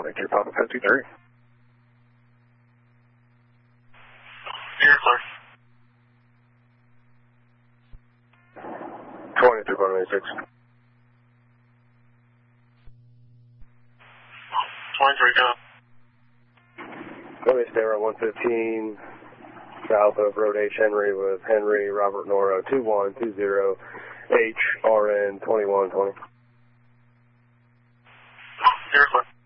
23 Papa 53. Here, clear. 23 Papa 86. 23, go. Let me stay around 115 south of Road H Henry with Henry Robert Nora 2120 HRN 2120. Here, clear.